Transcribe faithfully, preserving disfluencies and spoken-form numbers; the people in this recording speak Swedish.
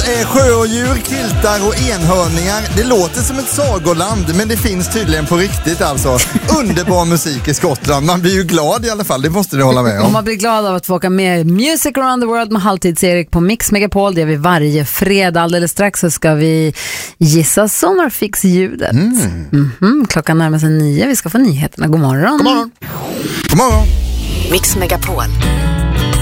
eh, sjödjur, kiltar och enhörningar. Det låter som ett sagoland, men det finns tydligen på riktigt alltså. Underbar musik i Skottland. Man blir ju glad i alla fall, det måste ni hålla med om. Och man blir glad av att få åka med Music Around the World med Halvtids-Erik på Mix Megapol. Det gör vi varje fredag. Alldeles strax så ska vi gissa sommarfix-ljudet. Mm. Mm-hmm. Klockan närmar sig nio. Vi ska få nyheterna. God morgon. God morgon. God morgon. Mix Megapol.